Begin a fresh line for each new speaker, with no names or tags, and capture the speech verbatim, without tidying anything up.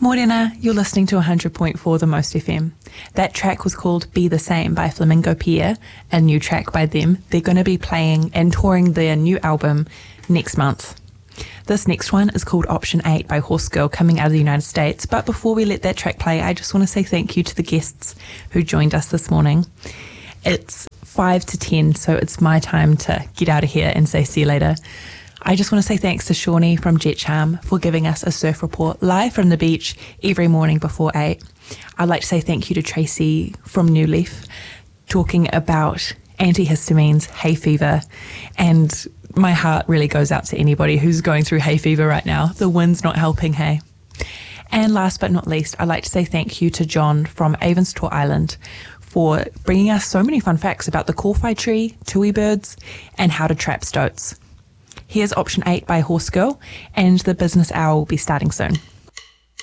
Morena, you're listening to one hundred point four The Most F M. That track was called Be The Same by Flamingo Pierre, a new track by them. They're going to be playing and touring their new album next month. This next one is called Option eight by Horse Girl, coming out of the United States. But before we let that track play, I just want to say thank you to the guests who joined us this morning. It's five to ten, so it's my time to get out of here and say see you later. I just want to say thanks to Shawnee from Jet Charm for giving us a surf report live from the beach every morning before eight. I'd like to say thank you to Tracy from New Leaf, talking about antihistamines, hay fever, and my heart really goes out to anybody who's going through hay fever right now. The wind's not helping, hey? And last but not least, I'd like to say thank you to John from Avonstour Island for bringing us so many fun facts about the kawhai tree, tui birds, and how to trap stoats. Here's Option eight by Horse Girl, and the business hour will be starting soon.